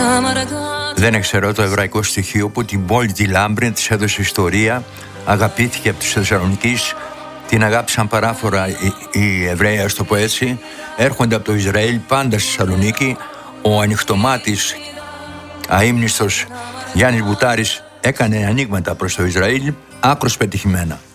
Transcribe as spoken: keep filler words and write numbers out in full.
Δεν εξαιρώ το εβραϊκό στοιχείο που την πόλη τη Λάμπρη της έδωσε ιστορία, αγαπήθηκε από τους Θεσσαλονικείς, την αγάπησαν παράφορα οι, οι Εβραίοι, ας το πω έτσι, έρχονται από το Ισραήλ πάντα στη Θεσσαλονίκη. Ο ανοιχτομάτης, αείμνηστος Γιάννης Μπουτάρης έκανε ανοίγματα προς το Ισραήλ, άκρως πετυχημένα.